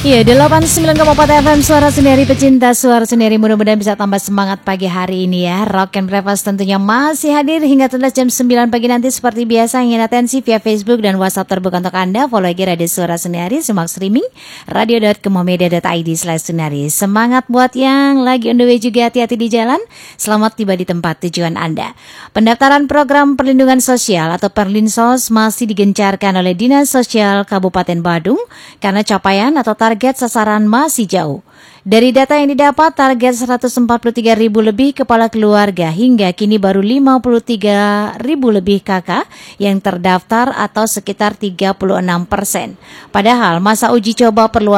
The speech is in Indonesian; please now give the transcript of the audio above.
Iya, 89,4 FM Suara Sendiri, pecinta Suara Sendiri, mudah-mudahan bisa tambah semangat pagi hari ini ya. Rock and Breakfast tentunya masih hadir hingga tuntas jam 9 pagi nanti seperti biasa. Ingin atensi via Facebook dan WhatsApp terbuka untuk Anda. Follow lagi Radio Suara Sendiri, simak streaming radio.kemomedia.id/Sendiri. Semangat buat yang lagi on the way juga, hati-hati di jalan. Selamat tiba di tempat tujuan Anda. Pendaftaran program perlindungan sosial atau Perlinsos masih digencarkan oleh Dinas Sosial Kabupaten Badung karena capaian atau target sasaran masih jauh. Dari data yang didapat, target 143.000 lebih kepala keluarga hingga kini baru 53.000 lebih kakak yang terdaftar atau sekitar 36%. Padahal masa uji coba perluasan